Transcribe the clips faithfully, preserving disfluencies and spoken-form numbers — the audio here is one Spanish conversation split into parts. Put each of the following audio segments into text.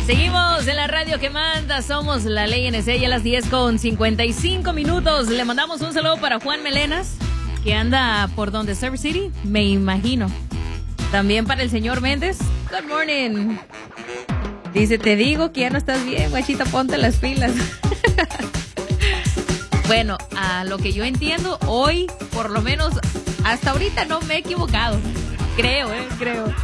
Seguimos en la radio que manda, somos la Ley N C, y a las diez con cincuenta y cinco minutos. Le mandamos un saludo para Juan Melenas, que anda por donde Surf City, me imagino. También para el señor Méndez. Good morning. Dice, te digo que ya no estás bien, guachita, ponte las pilas. Bueno, a lo que yo entiendo, hoy, por lo menos, hasta ahorita no me he equivocado. Creo, eh, creo.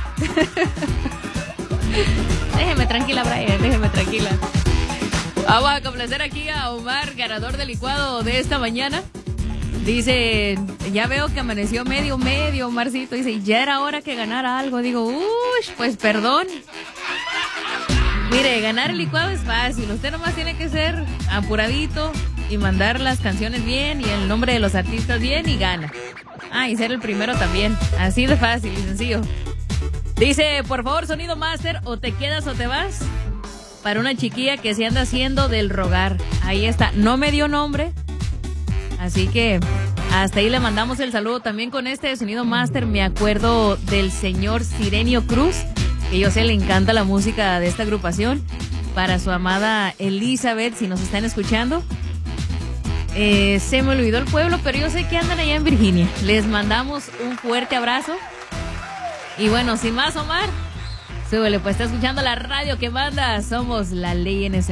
Déjeme tranquila, Brian, déjeme tranquila. Vamos a complacer aquí a Omar, ganador del licuado de esta mañana. Dice, ya veo que amaneció medio, medio, Omarcito. Dice, ya era hora que ganara algo. Digo, uy, pues perdón. Mire, ganar el licuado es fácil. Usted nomás tiene que ser apuradito y mandar las canciones bien y el nombre de los artistas bien y gana. Ah, y ser el primero también. Así de fácil y sencillo. Dice, por favor, sonido máster, o te quedas o te vas. Para una chiquilla que se anda haciendo del rogar. Ahí está. No me dio nombre. Así que hasta ahí le mandamos el saludo. También con este sonido máster me acuerdo del señor Sirenio Cruz, que yo sé le encanta la música de esta agrupación. Para su amada Elizabeth, si nos están escuchando. Eh, se me olvidó el pueblo, pero yo sé que andan allá en Virginia. Les mandamos un fuerte abrazo. Y bueno, sin más, Omar, súbele, pues está escuchando la radio que manda. Somos la Ley N C.